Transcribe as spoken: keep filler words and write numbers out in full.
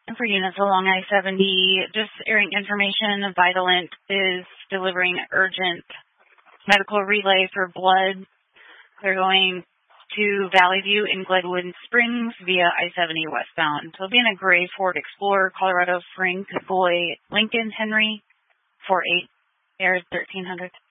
And for units along I seventy, just airing information, Vitalent is delivering urgent medical relay for blood. They're going to Valley View in Glenwood Springs via I seventy westbound. So it'll be in a gray Ford Explorer, Colorado Frank Boy Lincoln Henry four eight, air thirteen hundred.